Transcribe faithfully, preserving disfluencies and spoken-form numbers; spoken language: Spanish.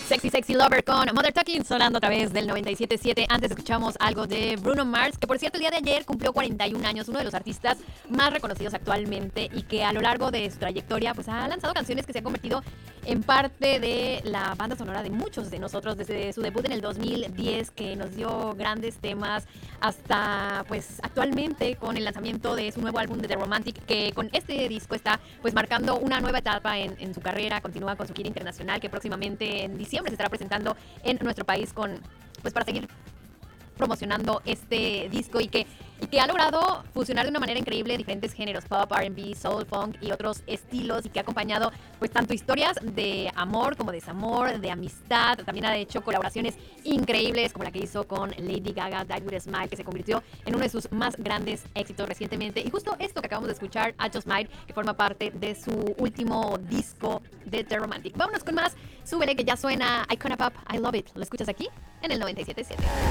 Sexy Sexy Lover con Mother Talking sonando a través del noventa y siete punto siete. Antes escuchamos algo de Bruno Mars, que por cierto el día de ayer cumplió cuarenta y un años, uno de los artistas más reconocidos actualmente y que a lo largo de su trayectoria pues ha lanzado canciones que se han convertido en parte de la banda sonora de muchos de nosotros desde su debut en el dos mil diez, que nos dio grandes temas, hasta pues actualmente con el lanzamiento de su nuevo álbum de The Romantic, que con este disco está pues marcando una nueva etapa en, en su carrera. Continúa con su gira internacional que próximamente en diciembre se estará presentando en nuestro país con pues para seguir promocionando este disco y que, y que ha logrado fusionar de una manera increíble diferentes géneros, pop, R and B, soul, funk y otros estilos, y que ha acompañado pues tanto historias de amor como desamor, de amistad. También ha hecho colaboraciones increíbles como la que hizo con Lady Gaga, Die With A Smile, que se convirtió en uno de sus más grandes éxitos recientemente, y justo esto que acabamos de escuchar, I Just Might, que forma parte de su último disco de The Romantic. Vámonos con más, súbele que ya suena Icona Pop, I Love It. Lo escuchas aquí en el noventa y siete punto siete.